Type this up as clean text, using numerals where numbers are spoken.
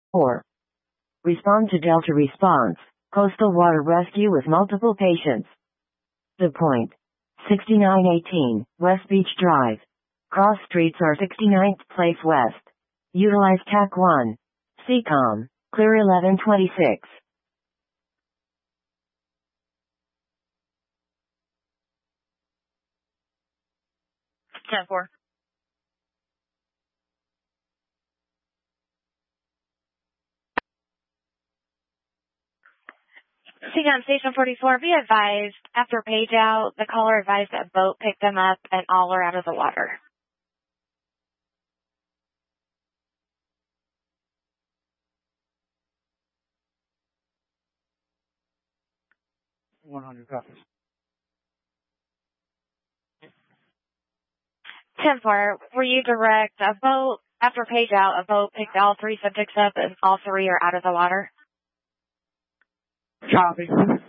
4. Respond to Delta response. Coastal water rescue with multiple patients. The Point. 6918, West Beach Drive. Cross streets are 69th Place West. Utilize TAC 1. CCOM. Clear 1126. 10-4. CCOM Station 44, be advised, after page out, the caller advised that a boat picked them up and all are out of the water. copies. 10-4, were you direct a boat, after page out, a boat picked all 3 subjects up and all 3 are out of the water? Copy.